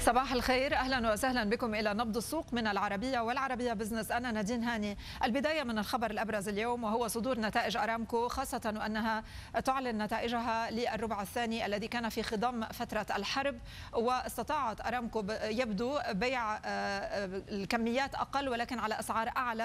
صباح الخير، أهلا وسهلا بكم إلى نبض السوق من العربية والعربية بزنس. أنا نادين هاني. البداية من الخبر الأبرز اليوم وهو صدور نتائج أرامكو، خاصة أنها تعلن نتائجها للربع الثاني الذي كان في خضم فترة الحرب، واستطاعت أرامكو يبدو بيع الكميات أقل ولكن على أسعار أعلى